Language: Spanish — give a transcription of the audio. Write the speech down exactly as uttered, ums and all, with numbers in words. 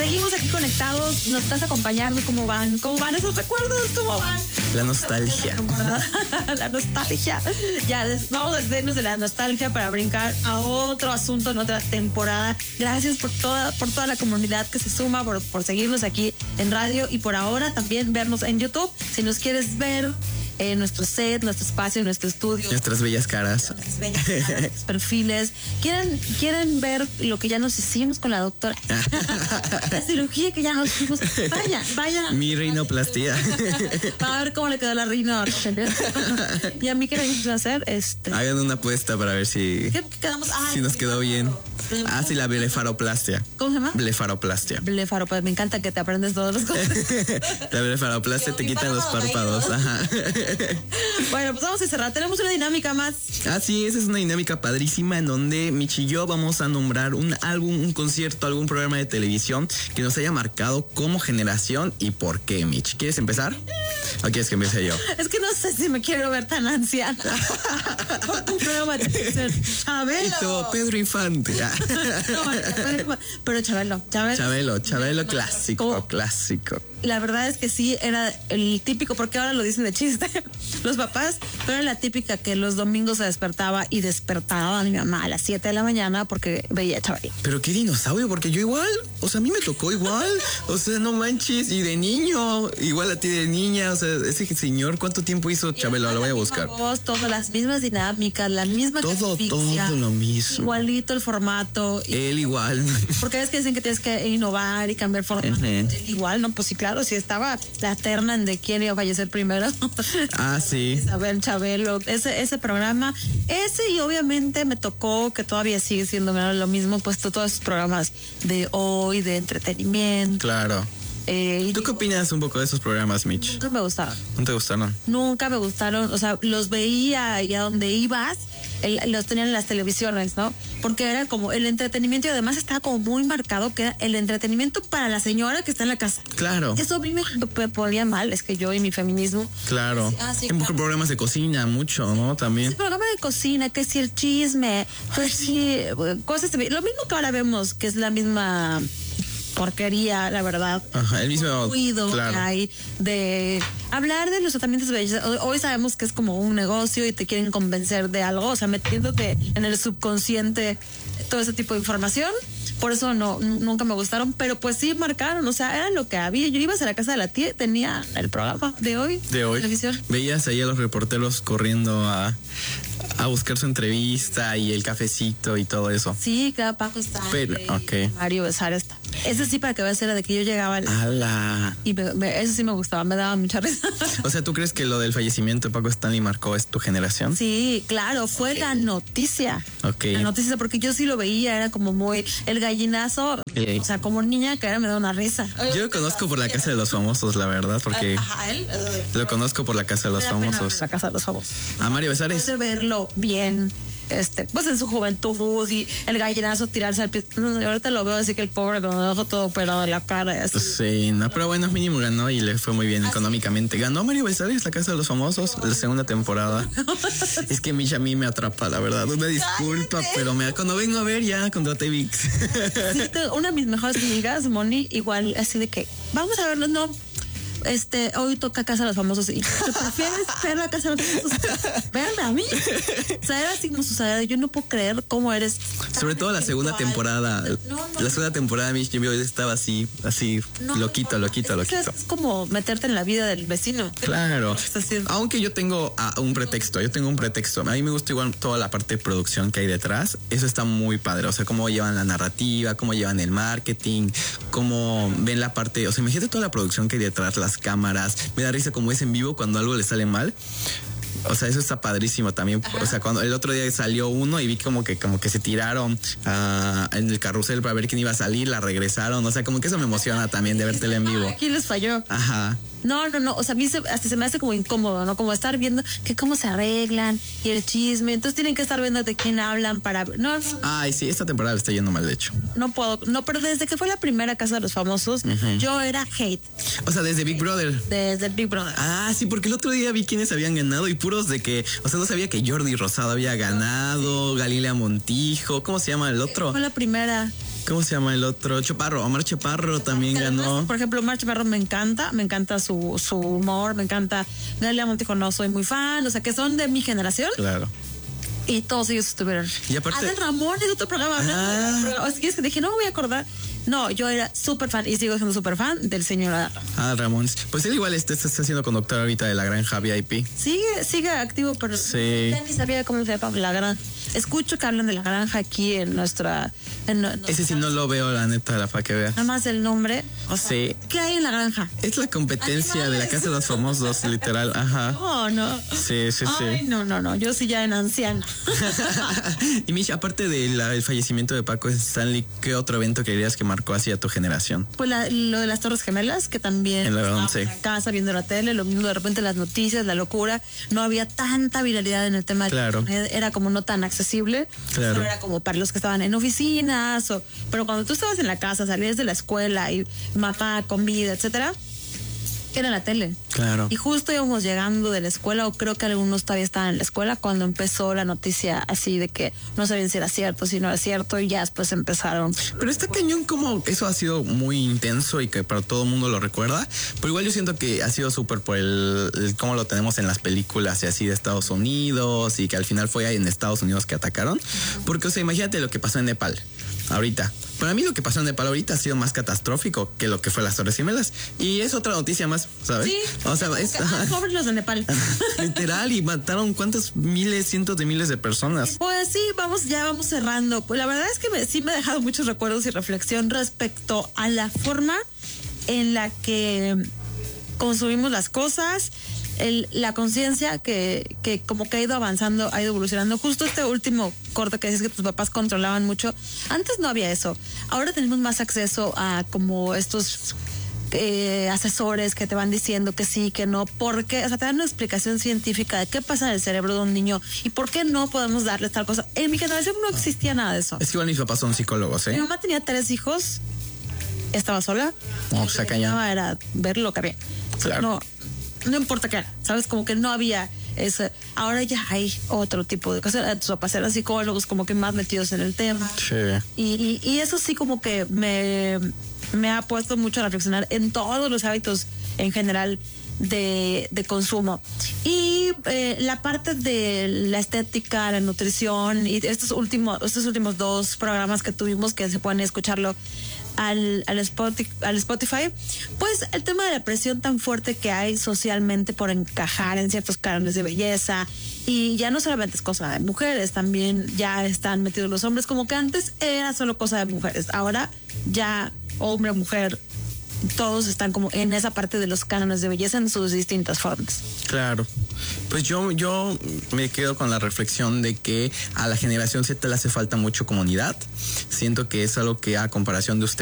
Seguimos aquí conectados, nos estás acompañando, ¿cómo van? ¿Cómo van esos recuerdos? ¿Cómo van? La nostalgia. La nostalgia. Ya, vamos a despedirnos de la nostalgia para brincar a otro asunto en otra temporada. Gracias por toda, por toda la comunidad que se suma, por, por seguirnos aquí en radio y por ahora también vernos en YouTube. Si nos quieres ver en nuestro set, nuestro espacio, nuestro estudio, nuestras bellas caras, nuestras bellas caras, nuestros perfiles. ¿Quieren, quieren ver lo que ya nos hicimos con la doctora? La cirugía que ya nos hicimos. Vaya, vaya. Mi rinoplastia. Para ver cómo le quedó la rino. Y a mí, ¿qué le vamos a hacer? Este... Hagan una apuesta para ver si, ¿Qué quedamos? Ay, si nos quedó bien. Ah, sí, la blefaroplastia. ¿Cómo se llama? Blefaroplastia. Blefaroplastia. Me encanta que te aprendes todas las cosas. La blefaroplastia te quitan los párpados. Ajá. Bueno, pues vamos a cerrar. Tenemos una dinámica más. Ah, sí, esa es una dinámica padrísima en donde Mitch y yo vamos a nombrar un álbum, un concierto, algún programa de televisión que nos haya marcado como generación y por qué, Mitch. ¿Quieres empezar? ¿O quieres que empiece yo? Es que no sé si me quiero ver tan anciana. Un programa de televisión. Chabelo. Y todo, Pedro Infante. No, pero Chabelo, Chabelo. Chabelo, Chabelo clásico, ¿Cómo? clásico. La verdad es que sí, era el típico, porque ahora lo dicen de chiste, los papás, pero era la típica que los domingos se despertaba y despertaba a mi mamá a las siete de la mañana porque veía a Chabelo. Pero qué dinosaurio, porque yo igual, o sea, a mí me tocó igual, o sea, no manches, y de niño, igual a ti de niña, o sea, ese señor, ¿cuánto tiempo hizo Chabelo? Lo voy a buscar. Voz, todas las mismas dinámicas, la misma todo, todo lo mismo. Igualito el formato. Él igual. Porque es que dicen que tienes que innovar y cambiar formato. Uh-huh. Él igual, no, pues sí, claro, si estaba la terna de quién iba a fallecer primero. Ah, sí. Isabel, Chabelo, ese, ese programa, ese y obviamente me tocó, que todavía sigue siendo lo mismo, pues todos esos programas de hoy, de entretenimiento. Claro. Eh, ¿Tú qué opinas un poco de esos programas, Mitch? Nunca me gustaron. ¿No te gustaron? Nunca me gustaron, o sea, los veía y a donde ibas, el, los tenían en las televisiones, ¿no? Porque era como el entretenimiento y además estaba como muy marcado que era el entretenimiento para la señora que está en la casa. Claro. Eso a mí me, me ponía mal, es que yo y mi feminismo. Claro. Ah, sí, claro. Programas de cocina, mucho, ¿no? También. Sí, programa de cocina, que si el chisme, pues sí, cosas, lo mismo que ahora vemos, que es la misma porquería, la verdad. Ajá, el mismo ruido claro. que hay de hablar de los tratamientos de belleza. Hoy sabemos que es como un negocio y te quieren convencer de algo, o sea, metiéndote en el subconsciente todo ese tipo de información. Por eso no, nunca me gustaron, pero pues sí marcaron, o sea, era lo que había. Yo iba a la casa de la tía, tenía el programa de hoy. De hoy. Televisión. Veías ahí a los reporteros corriendo a, a buscar su entrevista y el cafecito y todo eso. Sí, cada Paco está. Pero, okay. Mario Besar está. Ese sí, para que veas, era de que yo llegaba al... ¡Hala! Y me, me, eso sí me gustaba, me daba mucha risa. O sea, ¿tú crees que lo del fallecimiento de Paco Stanley marcó es tu generación? Sí, claro, fue okay. La noticia. Ok. La noticia, porque yo sí lo veía, era como muy... El gallinazo, okay. O sea, como niña que era me da una risa. Yo lo conozco por la Casa de los Famosos, la verdad, porque... Ajá, él. Lo conozco por la Casa de los Famosos. La Casa de los Famosos. A Mario Besares. Puede verlo bien. Este, pues en su juventud y el gallinazo tirarse al pie. Ahorita lo veo así que el pobre lo dejó todo operado de la cara y así. Sí, no, pero bueno, mínimo ganó y le fue muy bien así. Económicamente. Ganó Mario Besares, la Casa de los Famosos, la segunda temporada. Es que Misha a mí me atrapa, la verdad. Una disculpa, ¡cállate! Pero me, cuando vengo a ver ya contraté ViX. Sí, una de mis mejores amigas, Moni, igual así de que vamos a verlo, no. Este, hoy toca Casa de los Famosos y ¿te prefieres ver la Casa de los Famosos? Verme a mí. O sea, era así como su salario. Yo no puedo creer cómo eres. Sobre todo la segunda temporada. No, no, la segunda temporada, mi yo estaba así, así, no, loquito, no, loquito, loquito. Es como meterte en la vida del vecino. Claro. Aunque yo tengo uh, un pretexto, yo tengo un pretexto. A mí me gusta igual toda la parte de producción que hay detrás. Eso está muy padre. O sea, cómo llevan la narrativa, cómo llevan el marketing, cómo ven la parte. O sea, imagínate toda la producción que hay detrás, las cámaras. Me da risa como es en vivo cuando algo le sale mal. O sea, eso está padrísimo también. Ajá. O sea, cuando el otro día salió uno y vi como que como que se tiraron uh, en el carrusel para ver quién iba a salir, la regresaron. O sea, como que eso me emociona también de vértela en vivo. Aquí les falló. Ajá. No, no, no, o sea, a mí se, hasta se me hace como incómodo, ¿no? Como estar viendo que cómo se arreglan y el chisme. Entonces tienen que estar viendo de quién hablan para... No, no. Ay, sí, esta temporada le está yendo mal, de hecho. No puedo, no, pero desde que fue la primera Casa de los Famosos, uh-huh. Yo era hate. O sea, desde Big Brother. Desde Big Brother. Ah, sí, porque el otro día vi quiénes habían ganado y puros de que... O sea, no sabía que Jordi Rosado había ganado, Galilea Montijo, ¿cómo se llama el otro? Fue la primera. ¿Cómo se llama el otro? Chaparro, Omar Chaparro también Además, ganó. por ejemplo, Omar Chaparro me encanta, me encanta su, su humor, me encanta. Dalia Montijo no soy muy fan, o sea, que son de mi generación. Claro. Y todos ellos estuvieron. Y aparte- Adel Ramón es otro programa. Ah. Es que es que dije, no me voy a acordar. No, yo era súper fan y sigo siendo súper fan del señor Adal. Ah, Ramón. Pues él igual está, está siendo conductor ahorita de la Granja V I P. Sigue, sigue activo, pero Sí. ya ni sabía cómo se llama la granja. Escucho que hablan de la granja aquí en nuestra. En, en- Ese sí no lo veo, la neta, la para que vea. Nada más el nombre. O sea, Sí. ¿qué hay en la granja? Es la competencia de la Casa de los Famosos, literal. Ajá. Oh, no. Sí, sí, Ay, sí. no, no, no. Yo sí ya en anciana. Y Mish, aparte del fallecimiento de Paco Stanley, ¿qué otro evento querías que marcó así a tu generación? Pues la- lo de las Torres Gemelas, que también En la estábamos once. en casa viendo la tele, lo mismo de repente las noticias, la locura, no había tanta viralidad en el tema de Claro. internet, era como no tan accesible, Claro. solo era como para los que estaban en oficinas, o, pero cuando tú estabas en la casa, salías de la escuela y mamá, comida, etcétera, era la tele. Claro. Y justo íbamos llegando de la escuela, o creo que algunos todavía estaban en la escuela, cuando empezó la noticia así de que no sabían si era cierto, si no era cierto, y ya después empezaron. Pero está cañón como eso ha sido muy intenso y que para todo el mundo lo recuerda. Pero igual yo siento que ha sido súper por el, el cómo lo tenemos en las películas y así de Estados Unidos y que al final fue ahí en Estados Unidos que atacaron. Porque, o sea, imagínate lo que pasó en Nepal ahorita. Para mí lo que pasó en Nepal ahorita ha sido más catastrófico que lo que fue las Torres Gemelas. Y es otra noticia más, ¿sabes? Sí, O sea, es... ah, pobres los de Nepal. Literal, y mataron cuántos miles, cientos de miles de personas. Pues sí, vamos, ya vamos cerrando. Pues la verdad es que me, sí me ha dejado muchos recuerdos y reflexión respecto a la forma en la que consumimos las cosas, el, la conciencia que, que como que ha ido avanzando, ha ido evolucionando. Justo este último corte que dices que tus papás controlaban mucho. Antes no había eso. Ahora tenemos más acceso a como estos eh, asesores que te van diciendo que sí, que no, porque, o sea, te dan una explicación científica de qué pasa en el cerebro de un niño y por qué no podemos darles tal cosa. En mi generación no existía nada de eso. Es que igual mis papás son psicólogos, Mi ¿eh? mamá tenía tres hijos, estaba sola. O sea, cañón. No, era ver lo que había. Claro. No, no importa qué era, ¿sabes? Como que no había ese. Ahora ya hay otro tipo de cosas. Tus papás eran psicólogos, como que más metidos en el tema. Sí. Y, y, y eso sí como que me, me ha puesto mucho a reflexionar en todos los hábitos en general de, de consumo. Y eh, la parte de la estética, la nutrición y estos últimos, estos últimos dos programas que tuvimos que se pueden escucharlo al, al, Spotify, al Spotify, pues el tema de la presión tan fuerte que hay socialmente por encajar en ciertos cánones de belleza, y ya no solamente es cosa de mujeres, también ya están metidos los hombres, como que antes era solo cosa de mujeres, ahora ya hombre, mujer, todos están como en esa parte de los cánones de belleza en sus distintas formas. Claro. Pues yo, yo me quedo con la reflexión de que a la generación Z le hace falta mucho comunidad. Siento que es algo que a comparación de usted